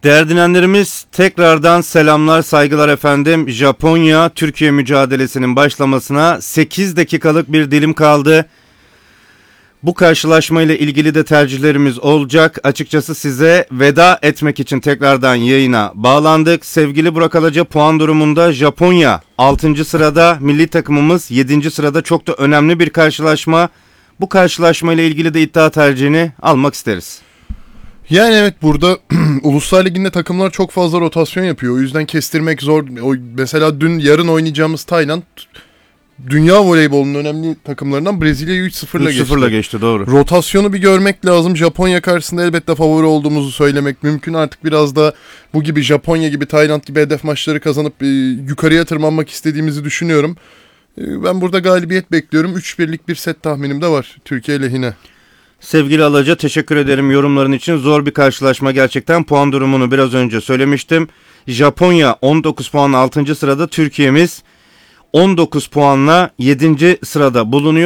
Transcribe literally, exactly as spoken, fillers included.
Değerli dinleyenlerimiz, tekrardan selamlar, saygılar efendim. Japonya-Türkiye mücadelesinin başlamasına sekiz dakikalık bir dilim kaldı. Bu karşılaşmayla ilgili de tercihlerimiz olacak. Açıkçası size veda etmek için tekrardan yayına bağlandık. Sevgili Burak Alaca, puan durumunda Japonya altıncı sırada, milli takımımız yedinci sırada. Çok da önemli bir karşılaşma. Bu karşılaşmayla ilgili de iddia tercihini almak isteriz. Yani evet, burada Uluslar Ligi'nde takımlar çok fazla rotasyon yapıyor. O yüzden kestirmek zor. O, mesela dün yarın oynayacağımız Tayland dünya voleybolunun önemli takımlarından Brezilya'yı üç sıfırla geçti. üç sıfırla geçti, doğru. Rotasyonu bir görmek lazım. Japonya karşısında elbette favori olduğumuzu söylemek mümkün. Artık biraz da bu gibi Japonya gibi, Tayland gibi hedef maçları kazanıp e, yukarıya tırmanmak istediğimizi düşünüyorum. E, ben burada galibiyet bekliyorum. üç birlik bir set tahminim de var Türkiye lehine. Sevgili Alaca, teşekkür ederim yorumların için. Zor bir karşılaşma gerçekten. Puan durumunu biraz önce söylemiştim. Japonya on dokuz puanla altıncı sırada, Türkiye'miz on dokuz puanla yedinci sırada bulunuyor.